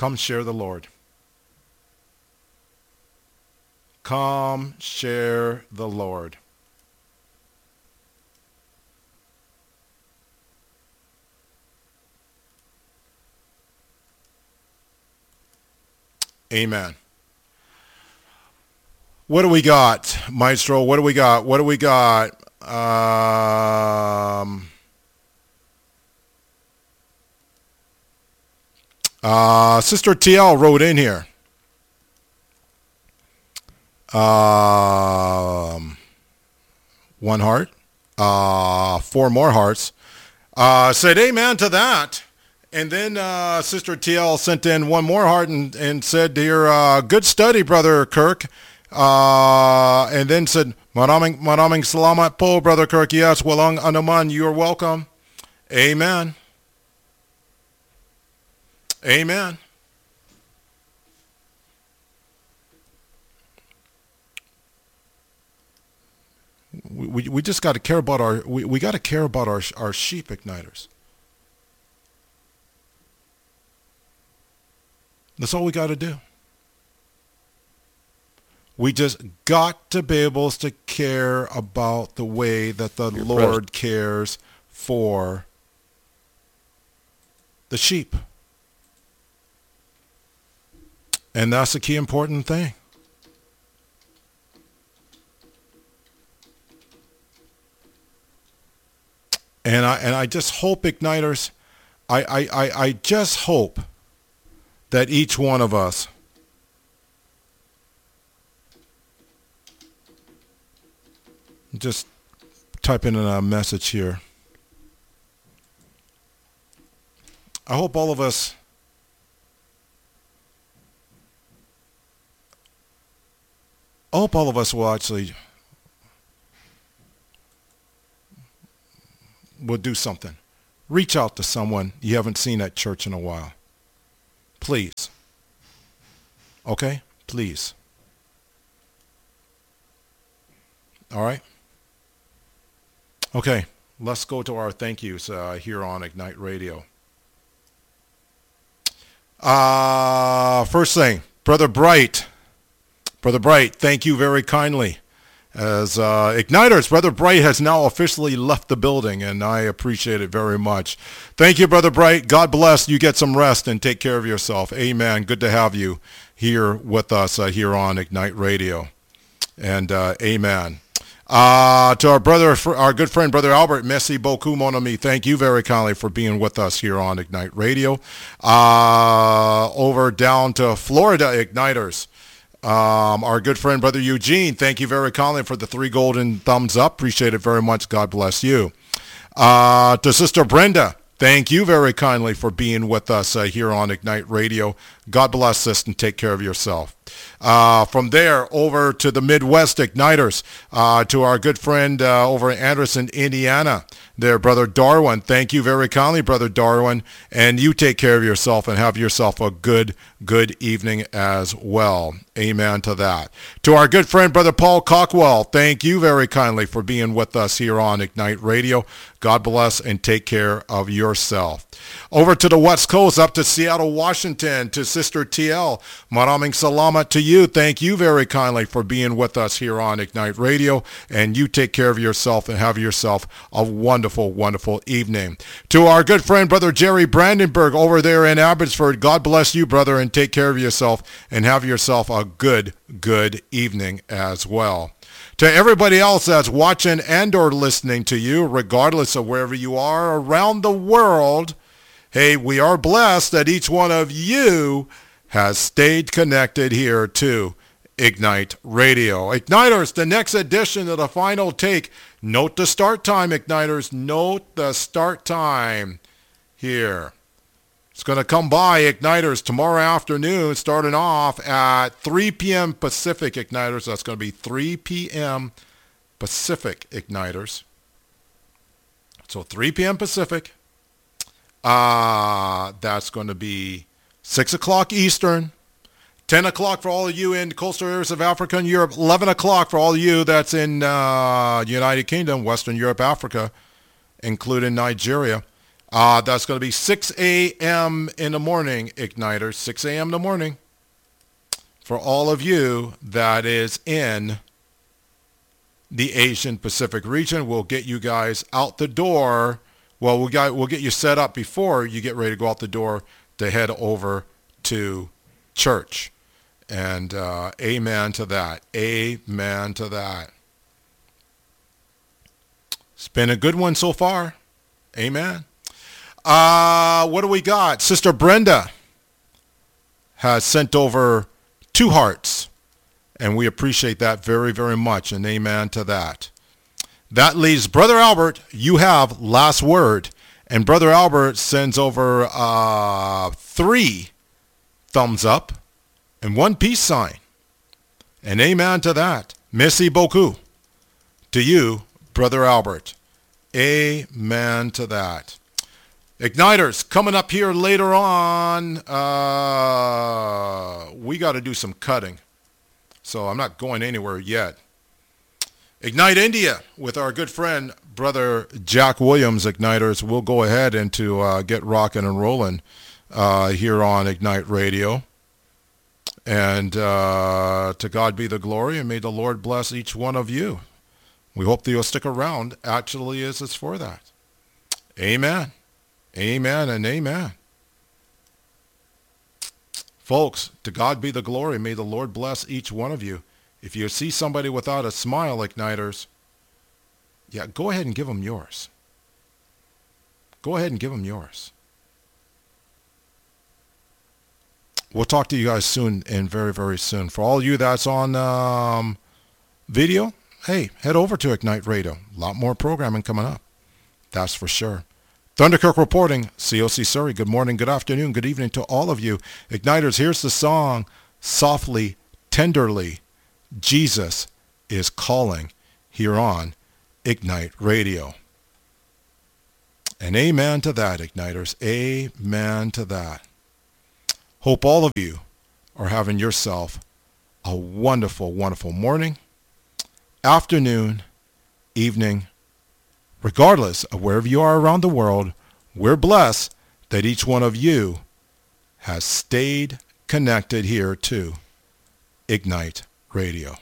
Come share the Lord. Come share the Lord. Amen. What do we got, Maestro? What do we got? What do we got? Sister TL wrote in here. One heart. Four more hearts. Said amen to that. And then Sister TL sent in one more heart and said, "Dear, good study, Brother Kirk." And then said, Maraming salamat po, Brother Kirk. Yes, walang anuman. You are welcome. Amen. Amen. We just got to care about we got to care about our sheep, igniters. That's all we got to do. We just got to be able to care about the way that the Lord cares for the sheep. And that's the key important thing. And I just hope, igniters, I just hope that each one of us just type in a message here. I hope all of us will actually do something. Reach out to someone you haven't seen at church in a while. Please. Okay? Please. All right? Okay, let's go to our thank yous here on Ignite Radio. First thing, Brother Bright, thank you very kindly. As Igniters, Brother Bright has now officially left the building, and I appreciate it very much. Thank you, Brother Bright. God bless. You get some rest and take care of yourself. Amen. Good to have you here with us here on Ignite Radio. And amen. To our good friend, Brother Albert, merci beaucoup, mon ami. Thank you very kindly for being with us here on Ignite Radio. Over down to Florida, Igniters. Our good friend, Brother Eugene, thank you very kindly for the 3 golden thumbs up. Appreciate it very much. God bless you. To Sister Brenda, thank you very kindly for being with us here on Ignite Radio. God bless, sis, and take care of yourself. From there, over to the Midwest Igniters, to our good friend over in Anderson, Indiana, there, Brother Darwin. Thank you very kindly, Brother Darwin, and you take care of yourself and have yourself a good evening as well. Amen to that. To our good friend, Brother Paul Cockwell, thank you very kindly for being with us here on Ignite Radio. God bless and take care of yourself. Over to the West Coast, up to Seattle, Washington, to Sister TL. Maraming salamat to you. Thank you very kindly for being with us here on Ignite Radio. And you take care of yourself and have yourself a wonderful evening. To our good friend, Brother Jerry Brandenburg, over there in Abbotsford, God bless you, brother, and take care of yourself and have yourself a good evening as well. To everybody else that's watching and or listening to you, regardless of wherever you are around the world, hey, we are blessed that each one of you has stayed connected here to Ignite Radio. Igniters, the next edition of the Final Take. Note the start time, Igniters. Note the start time here. It's going to come by, Igniters, tomorrow afternoon, starting off at 3 p.m. Pacific, Igniters. That's going to be 3 p.m. Pacific, Igniters. So 3 p.m. Pacific. That's going to be 6 o'clock Eastern, 10 o'clock for all of you in coastal areas of Africa and Europe, 11 o'clock for all of you that's in United Kingdom, Western Europe, Africa, including Nigeria. That's going to be 6 a.m. in the morning, Igniters. 6 a.m. in the morning. For all of you that is in the Asian Pacific region, we'll get you guys out the door. Well, we'll get you set up before you get ready to go out the door to head over to church. And amen to that. Amen to that. It's been a good one so far. Amen. What do we got? Sister Brenda has sent over 2 hearts, and we appreciate that very, very much, and amen to that. That leaves Brother Albert. You have last word, and Brother Albert sends over 3 thumbs up and 1 peace sign, and amen to that. Merci beaucoup to you, Brother Albert. Amen to that. Igniters, coming up here later on, we got to do some cutting. So I'm not going anywhere yet. Ignite India with our good friend, Brother Jack Williams, Igniters. We'll go ahead and to get rocking and rolling here on Ignite Radio. And to God be the glory, and may the Lord bless each one of you. We hope that you'll stick around. Actually, it's for that. Amen. Amen and amen. Folks, to God be the glory. May the Lord bless each one of you. If you see somebody without a smile, Igniters, yeah, go ahead and give them yours. Go ahead and give them yours. We'll talk to you guys soon, and very, very soon. For all you that's on video, hey, head over to Ignite Radio. A lot more programming coming up. That's for sure. Thunderkirk reporting, COC Surrey. Good morning, good afternoon, good evening to all of you. Igniters, here's the song, Softly, Tenderly, Jesus is Calling, here on Ignite Radio. And amen to that, Igniters. Amen to that. Hope all of you are having yourself a wonderful, wonderful morning, afternoon, evening, regardless of wherever you are around the world. We're blessed that each one of you has stayed connected here to Ignite Radio.